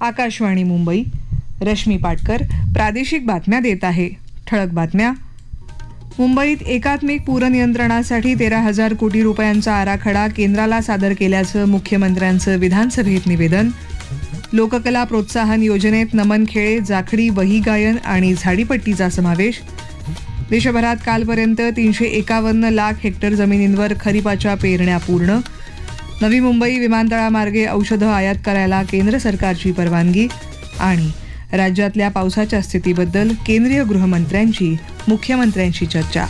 आकाशवाणी मुंबई. रश्मी पाटकर प्रादेशिक बातम्या देत आहे. ठळक बातम्या. मुंबईत एकात्मिक पूरनियंत्रणासाठी 13,000 कोटी रुपयांचा आराखडा केंद्राला सादर केल्याचं मुख्यमंत्र्यांचं विधानसभेत निवेदन. लोककला प्रोत्साहन योजनेत नमन खेळे, जाखडी, वही गायन आणि झाडीपट्टीचा समावेश. देशभरात कालपर्यंत 351 लाख हेक्टर जमिनींवर खरीपाच्या पेरण्या पूर्ण. नवी मुंबई विमानतळामार्गे औषधं आयात करायला केंद्र सरकारची परवानगी. आणि राज्यातल्या पावसाच्या स्थितीबद्दल केंद्रीय गृहमंत्र्यांची मुख्यमंत्र्यांशी चर्चा.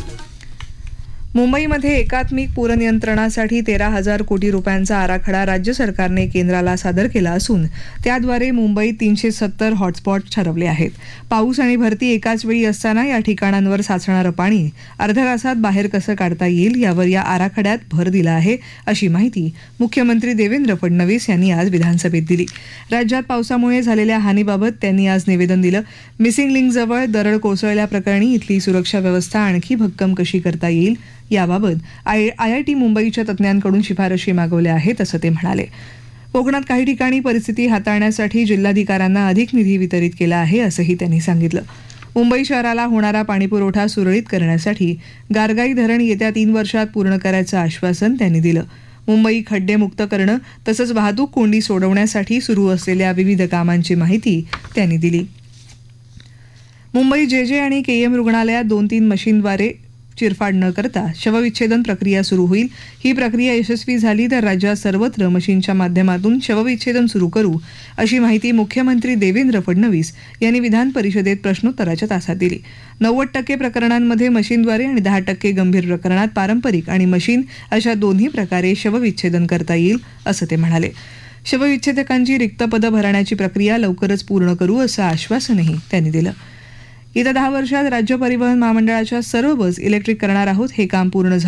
मुंबईमध्ये एकात्मिक पूरनियंत्रणासाठी 13,000 कोटी रुपयांचा आराखडा राज्य सरकारने केंद्राला सादर केला असून त्याद्वारे मुंबईत 370 हॉटस्पॉट ठरवले आहेत. पाऊस आणि भरती एकाच वेळी असताना या ठिकाणांवर साचणारं पाणी अर्ध्या तासात बाहेर कसं काढता येईल यावर या आराखड्यात भर दिला आहे, अशी माहिती मुख्यमंत्री देवेंद्र फडणवीस यांनी आज विधानसभेत दिली. राज्यात पावसामुळे झालेल्या हानीबाबत त्यांनी आज निवेदन दिलं. मिसिंग लिंकजवळ दरड कोसळल्याप्रकरणी इथली सुरक्षा व्यवस्था आणखी भक्कम कशी करता येईल याबाबत IIT मुंबईच्या तज्ज्ञांकडून शिफारशी मागवल्या आहेत, असं ते म्हणाले. कोकणात काही ठिकाणी परिस्थिती हाताळण्यासाठी जिल्हाधिकाऱ्यांना अधिक निधी वितरित केला आहे, असंही त्यांनी सांगितलं. मुंबई शहराला होणारा पाणीपुरवठा सुरळीत करण्यासाठी गारगाई धरण येत्या 3 वर्षात पूर्ण करायचं आश्वासन त्यांनी दिलं. मुंबई खड्डेमुक्त करणं तसंच वाहतूक कोंडी सोडवण्यासाठी सुरू असलेल्या विविध कामांची माहिती त्यांनी दिली. मुंबई JJ आणि KM रुग्णालयात 2-3 मशीनद्वारे चिरफाड न करता शवविच्छेदन प्रक्रिया सुरू होईल. ही प्रक्रिया यशस्वी झाली तर राज्यात सर्वत्र मशीनच्या माध्यमातून शवविच्छेदन सुरू करू, अशी माहिती मुख्यमंत्री देवेंद्र फडणवीस यांनी विधान परिषदेत प्रश्नोत्तराच्या तासात दिली. 90% प्रकरणांमध्ये मशीनद्वारे आणि 10% गंभीर प्रकरणात पारंपरिक आणि मशीन अशा दोन्ही प्रकारे शवविच्छेदन करता येईल, असं ते म्हणाले. शवविच्छेदकांची रिक्त पदं भरण्याची प्रक्रिया लवकरच पूर्ण करू, असं आश्वासनही त्यांनी दिलं. येत्या 10 वर्षात राज्य परिवहन महामंडळाच्या सर्व बस इलेक्ट्रिक करणार आहोत. हे काम पूर्ण झालं